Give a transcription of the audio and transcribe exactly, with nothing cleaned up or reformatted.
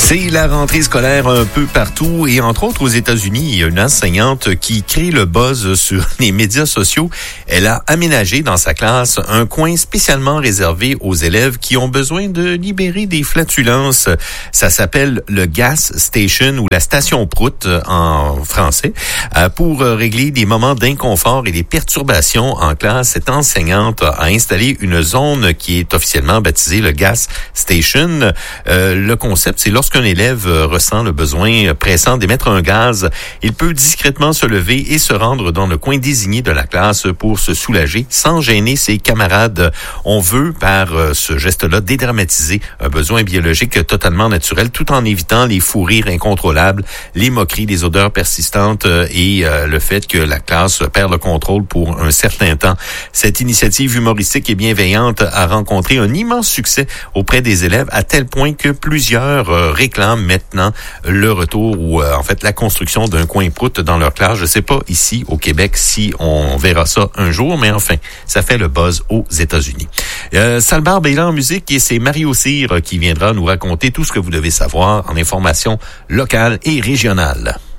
C'est la rentrée scolaire un peu partout et entre autres aux États-Unis, il y a une enseignante qui crée le buzz sur les médias sociaux. Elle a aménagé dans sa classe un coin spécialement réservé aux élèves qui ont besoin de libérer des flatulences. Ça s'appelle le gas station ou la station prout en français. Pour régler des moments d'inconfort et des perturbations en classe, cette enseignante a installé une zone qui est officiellement baptisée le gas station. Euh, le concept, c'est lorsqu'un élève ressent le besoin pressant d'émettre un gaz, il peut discrètement se lever et se rendre dans le coin désigné de la classe pour se soulager sans gêner ses camarades. On veut, par ce geste-là, dédramatiser un besoin biologique totalement naturel tout en évitant les fous rires incontrôlables, les moqueries, les odeurs persistantes et euh, le fait que la classe perd le contrôle pour un certain temps. Cette initiative humoristique et bienveillante a rencontré un immense succès auprès des élèves à tel point que plusieurs euh, réclament maintenant le retour ou euh, en fait la construction d'un coin prout dans leur classe. Je sais pas ici au Québec si on verra ça un jour, mais enfin, ça fait le buzz aux États-Unis. Euh, Salbar est là en musique et c'est Mario Cyr qui viendra nous raconter tout ce que vous devez savoir en information locale et régionale.